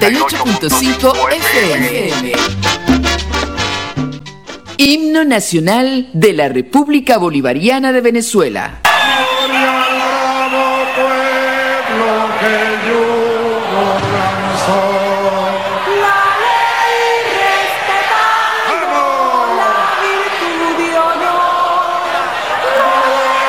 98.5 FM. Himno Nacional de la República Bolivariana de Venezuela. Gloria al bravo pueblo que yo